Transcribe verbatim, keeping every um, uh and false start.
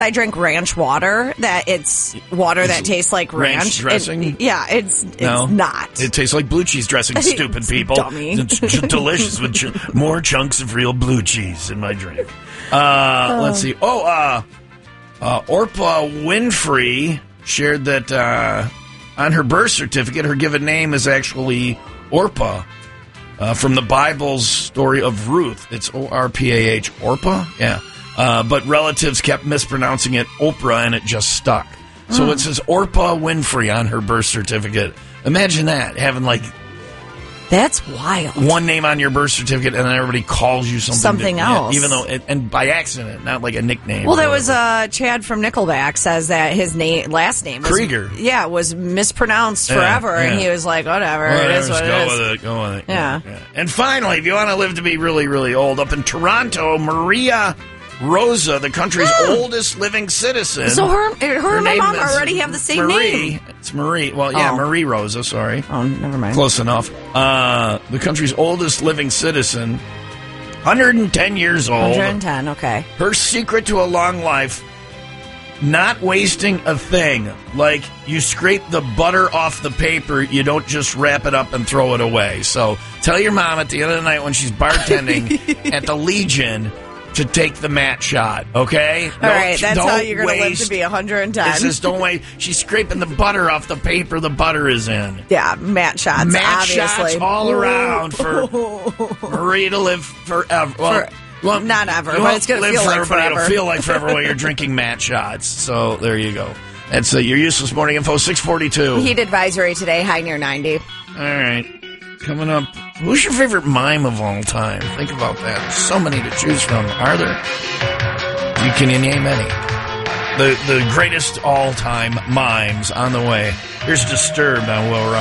I drink ranch water, that it's water that tastes like ranch. Ranch dressing? It, yeah, it's it's No. not. It tastes like blue cheese dressing, stupid people. Dummy. It's j- delicious with ch- more chunks of real blue cheese in my drink. Uh, let's see. Oh, uh, uh, Orpah Winfrey shared that uh, on her birth certificate, her given name is actually Orpah. Uh, from the Bible's story of Ruth. It's O R P A H, Orpah? Yeah. Uh, but relatives kept mispronouncing it Oprah, and it just stuck. So Mm. it says Orpah Winfrey on her birth certificate. Imagine that, having like That's wild. one name on your birth certificate, and then everybody calls you something, Something different. else. Yeah, even though, it, and by accident, not like a nickname. Well, or there was whatever. uh, Chad from Nickelback says that his name, last name, was, Krieger. yeah, was mispronounced Yeah, forever, and yeah. he was like, whatever, Well, it is just what go it is. with it. Go with it. Yeah. And finally, if you want to live to be really, really old, up in Toronto, Maria Rosa, the country's oldest living citizen. So her, her and my name mom is already have the same Marie. name. It's Marie. Well, yeah, Oh. Marie Rosa. Sorry. Oh, never mind. Close enough. Uh, the country's oldest living citizen, one hundred ten years old. one hundred ten, okay. Her secret to a long life: not wasting a thing. Like, you scrape the butter off the paper, you don't just wrap it up and throw it away. So tell your mom at the end of the night when she's bartending at the Legion to take the mat shot, okay? All right, that's how don't you're going to live waste- to be one hundred ten. It says don't wait. She's scraping the butter off the paper the butter is in. Yeah, mat shots, Mat obviously. shots all around for Marie to live forever. Well, For- well, not ever, you but won't it's gonna live feel like forever, but forever. It'll feel like forever while you're drinking mat shots. So there you go. That's uh, your useless morning info. Six forty-two. Heat advisory today, high near ninety. All right, coming up. Who's your favorite mime of all time? Think about that. There's so many to choose from. Are there? You can you name any? The the greatest all time mimes on the way. Here's Disturbed on Will Rock.